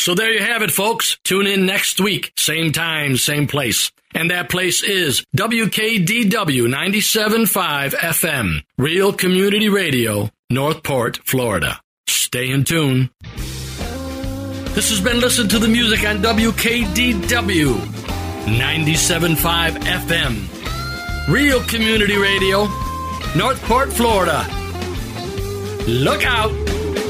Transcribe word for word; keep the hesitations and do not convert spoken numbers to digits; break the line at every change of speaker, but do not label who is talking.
So there you have it, folks. Tune in next week, same time, same place. And that place is W K D W ninety-seven point five F M, Real Community Radio, Northport, Florida. Stay in tune. This has been Listen to the Music on W K D W ninety-seven point five F M, Real Community Radio, Northport, Florida. Look out!